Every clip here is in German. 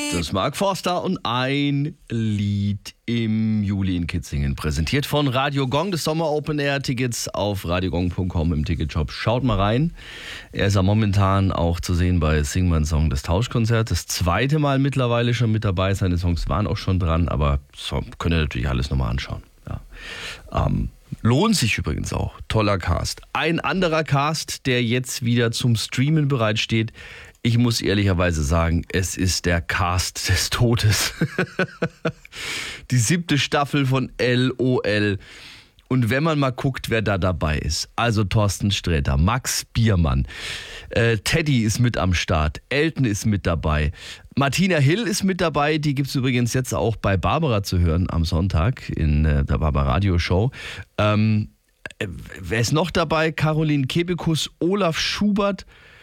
Das ist Mark Forster und ein Lied im Juli in Kitzingen. Präsentiert von Radio Gong, das Sommer Open Air. Tickets auf radiogong.com im Ticketshop. Schaut mal rein. Er ist ja momentan auch zu sehen bei Sing mein Song, das Tauschkonzert. Das zweite Mal mittlerweile schon mit dabei. Seine Songs waren auch schon dran, aber so, könnt ihr natürlich alles nochmal anschauen. Ja. Lohnt sich übrigens auch. Toller Cast. Ein anderer Cast, der jetzt wieder zum Streamen bereitsteht. Ich muss ehrlicherweise sagen, es ist der Cast des Todes. Die 7. Staffel von LOL. Und wenn man mal guckt, wer da dabei ist. Also Thorsten Sträter, Max Biermann, Teddy ist mit am Start, Elton ist mit dabei, Martina Hill ist mit dabei. Die gibt es übrigens jetzt auch bei Barbara zu hören am Sonntag in der Barbara Radio Show. Wer ist noch dabei? Caroline Kebekus, Olaf Schubert.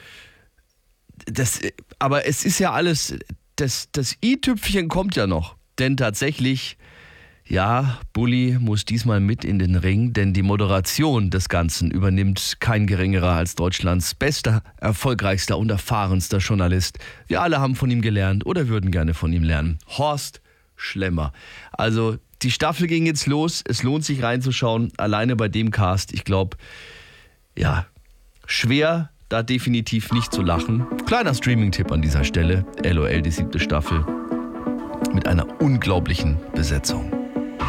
Aber es ist ja alles, das i-Tüpfchen kommt ja noch. Denn tatsächlich, ja, Bulli muss diesmal mit in den Ring, denn die Moderation des Ganzen übernimmt kein geringerer als Deutschlands bester, erfolgreichster und erfahrenster Journalist. Wir alle haben von ihm gelernt oder würden gerne von ihm lernen. Horst Schlemmer. Also die Staffel ging jetzt los, es lohnt sich reinzuschauen, alleine bei dem Cast. Ich glaube, ja, schwer da definitiv nicht zu lachen. Kleiner Streaming-Tipp an dieser Stelle. LOL, die 7. Staffel mit einer unglaublichen Besetzung.